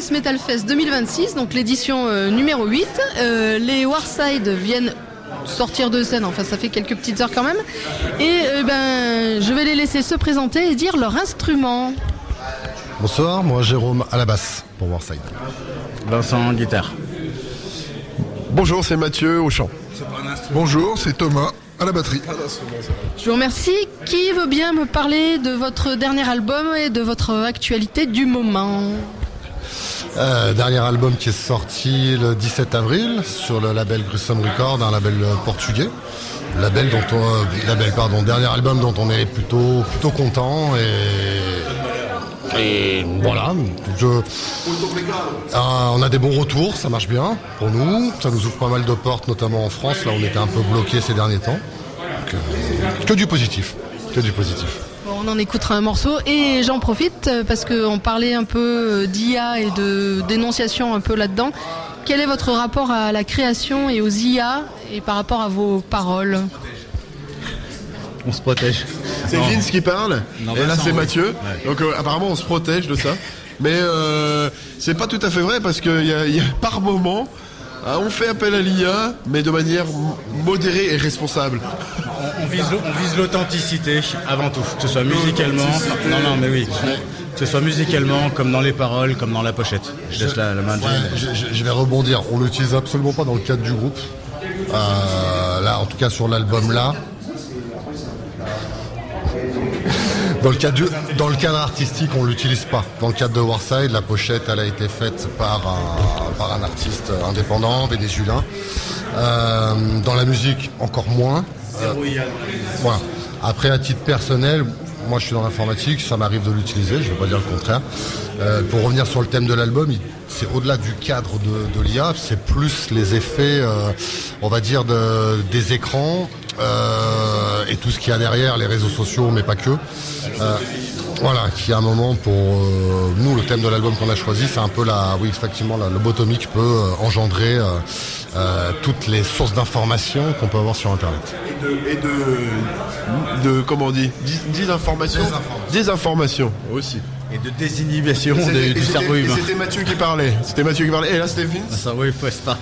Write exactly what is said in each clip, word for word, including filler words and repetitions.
Dance Metal Fest deux mille vingt-six, donc l'édition euh, numéro huit. Euh, les Warside viennent sortir de scène, enfin ça fait quelques petites heures quand même. Et euh, ben, je vais les laisser se présenter et dire leur instrument. Bonsoir, moi Jérôme à la basse pour Warside. Vincent, guitare. Bonjour, c'est Mathieu au chant. Bonjour, c'est Thomas à la batterie. Je vous remercie. Qui veut bien me parler de votre dernier album et de votre actualité du moment ? Euh, dernier album qui est sorti le dix-sept avril sur le label Gruesome Record, un label portugais. Label dont on, label pardon, dernier album dont on est plutôt plutôt content et et voilà. Je, euh, on a des bons retours, ça marche bien pour nous, ça nous ouvre pas mal de portes, notamment en France. Là, on était un peu bloqués ces derniers temps. Donc, euh, que du positif, que du positif. Bon, on en écoutera un morceau et j'en profite parce qu'on parlait un peu d'I A et de dénonciation un peu là-dedans. Quel est votre rapport à la création et aux I A et par rapport à vos paroles ? On se protège. C'est Vince qui parle, non, et là Vincent, c'est oui. Mathieu. Ouais. Donc euh, apparemment on se protège de ça. Mais euh, c'est pas tout à fait vrai parce que y a, y a, par moment, euh, on fait appel à l'I A, mais de manière modérée et responsable. On, on vise, on vise l'authenticité avant tout, que ce soit musicalement. Non, non, mais oui. Que ce soit musicalement, comme dans les paroles, comme dans la pochette. Je laisse la, la main de Ouais, je, je, je vais rebondir. On l'utilise absolument pas dans le cadre du groupe. Euh, là, en tout cas sur l'album là. Dans le, cadre du, dans le cadre artistique, on ne l'utilise pas. Dans le cadre de Warside, la pochette, elle a été faite par un, par un artiste indépendant, vénézuélien. Euh, dans la musique, encore moins. Euh, voilà. Après, à titre personnel, moi je suis dans l'informatique, ça m'arrive de l'utiliser, je ne vais pas dire le contraire. Euh, pour revenir sur le thème de l'album, il, c'est au-delà du cadre de, de l'I A, c'est plus les effets, euh, on va dire, de, des écrans. Euh, et tout ce qu'il y a derrière, les réseaux sociaux, mais pas que. Euh, voilà, qui a un moment pour euh, nous, le thème de l'album qu'on a choisi, c'est un peu la, oui, effectivement, la lobotomie peut euh, engendrer euh, euh, toutes les sources d'informations qu'on peut avoir sur Internet. Et de, et de, de comment on dit, désinformation, désinformation aussi. Et de désinhibition et de, du cerveau humain. Et c'était Mathieu qui parlait. C'était Mathieu qui parlait. Et là, c'était Vince. Ça, oui, faut pas.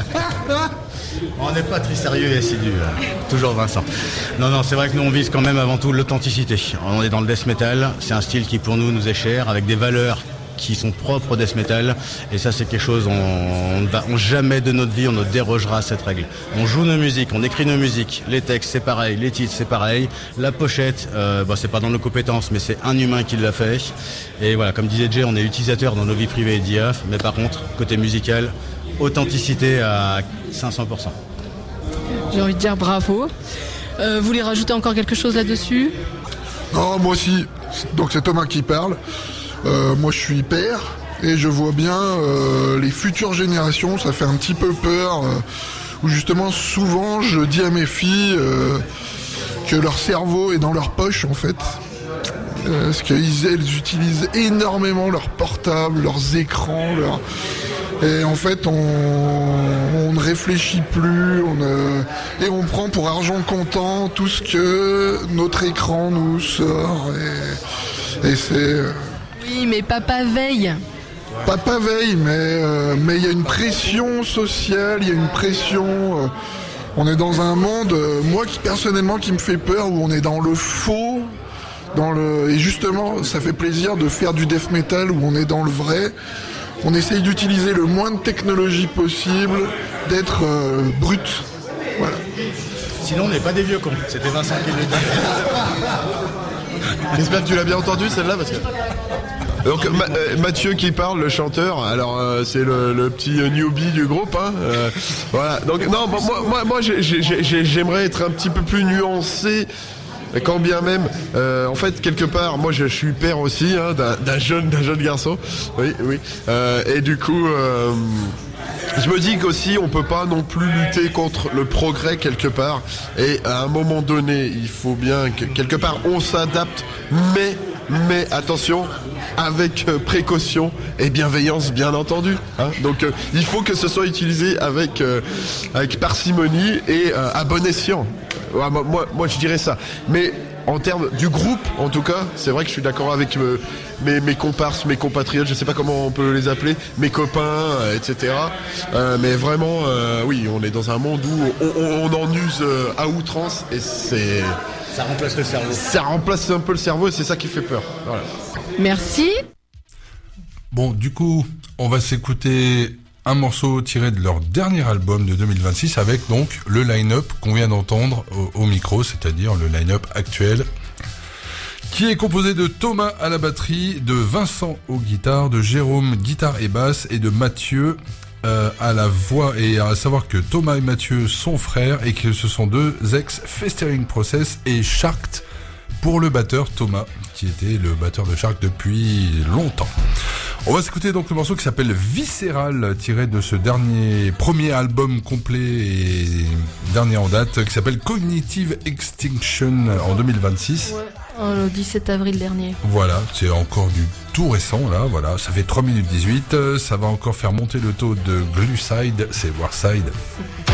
On n'est pas très sérieux et assidu, toujours Vincent. Non, non, c'est vrai que nous on vise quand même avant tout l'authenticité. On est dans le death metal, c'est un style qui pour nous nous est cher, avec des valeurs qui sont propres au death metal, et ça c'est quelque chose, on, on, va, on jamais de notre vie on ne dérogera à cette règle. On joue nos musiques, on écrit nos musiques, les textes c'est pareil, les titres c'est pareil, la pochette, euh, bah, c'est pas dans nos compétences, mais c'est un humain qui l'a fait. Et voilà, comme disait Jay, on est utilisateur dans nos vies privées et d'I A, mais par contre, côté musical, authenticité à cinq cents pour cent. J'ai envie de dire bravo. Euh, vous voulez rajouter encore quelque chose là-dessus ? Non, moi aussi. Donc c'est Thomas qui parle. Euh, moi je suis père et je vois bien euh, les futures générations, ça fait un petit peu peur. Euh, où justement souvent je dis à mes filles euh, que leur cerveau est dans leur poche en fait. Euh, parce qu'elles elles utilisent énormément leurs portables, leurs écrans, leurs... Et en fait, on, on ne réfléchit plus, on ne, et on prend pour argent comptant tout ce que notre écran nous sort. Et, et c'est... Oui, mais papa veille. Papa veille, mais euh, mais il y a une pression sociale, il y a une pression... Euh, on est dans un monde, euh, moi qui personnellement, qui me fait peur, où on est dans le faux, dans le, et justement, ça fait plaisir de faire du death metal où on est dans le vrai. On essaye d'utiliser le moins de technologie possible, d'être euh, brut. Voilà. Sinon, on n'est pas des vieux cons. C'était Vincent qui le dit. J'espère que tu l'as bien entendu celle-là parce que. Donc Ma- euh, Mathieu qui parle, le chanteur. Alors euh, c'est le, le petit euh, newbie du groupe. Hein, euh, voilà. Donc non, bon, moi, moi, moi j'ai, j'ai, j'ai, j'aimerais être un petit peu plus nuancé. Quand bien même, euh, en fait, quelque part, moi je suis père aussi hein, d'un, d'un jeune, d'un jeune garçon. Oui, oui. Euh, et du coup, euh, je me dis qu'aussi, on peut pas non plus lutter contre le progrès quelque part. Et à un moment donné, il faut bien que quelque part on s'adapte, mais mais attention, avec euh, précaution et bienveillance, bien entendu. Hein. Donc, euh, il faut que ce soit utilisé avec euh, avec parcimonie et euh, à bon escient. Ouais, moi, moi, je dirais ça. Mais en termes du groupe, en tout cas, c'est vrai que je suis d'accord avec euh, mes, mes comparses, mes compatriotes, je sais pas comment on peut les appeler, mes copains, euh, et cetera. Euh, mais vraiment, euh, oui, on est dans un monde où on, on, on en use euh, à outrance et c'est... Ça remplace le cerveau. Ça remplace un peu le cerveau et c'est ça qui fait peur. Voilà. Merci. Bon, du coup, on va s'écouter un morceau tiré de leur dernier album de deux mille vingt-six avec donc le line-up qu'on vient d'entendre au, au micro, c'est-à-dire le line-up actuel, qui est composé de Thomas à la batterie, de Vincent aux guitares, de Jérôme guitare et basse et de Mathieu euh, à la voix. Et à savoir que Thomas et Mathieu sont frères et que ce sont deux ex-Festering Process et Sharkt pour le batteur Thomas, qui était le batteur de Sharkt depuis longtemps. On va s'écouter donc le morceau qui s'appelle Viscéral, tiré de ce dernier premier album complet et dernier en date, qui s'appelle Cognitive Extinction en deux mille vingt-six. Ouais. Oh, le dix-sept avril dernier. Voilà, c'est encore du tout récent là, voilà, ça fait trois minutes dix-huit, ça va encore faire monter le taux de Glucide, c'est Warside.